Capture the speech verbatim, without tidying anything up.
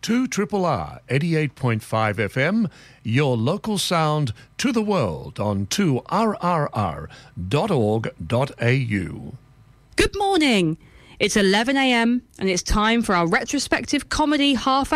two R R R eighty-eight point five F M, your local sound to the world on two R R R dot org dot A U. Good morning. It's eleven a m and it's time for our retrospective comedy half